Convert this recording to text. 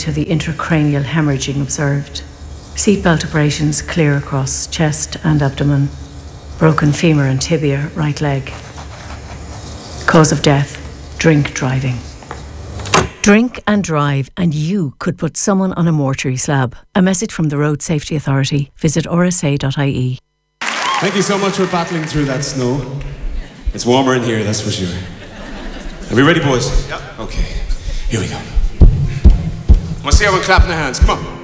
to the intracranial hemorrhaging observed. Seatbelt abrasions clear across chest and abdomen. Broken femur and tibia, right leg. Cause of death, drink driving. Drink and drive, and you could put someone on a mortuary slab. A message from the Road Safety Authority. Visit rsa.ie. Thank you so much for battling through that snow. It's warmer in here, that's for sure. Are we ready, boys? Yep. Okay, here we go. I want to see everyone clapping their hands. Come on.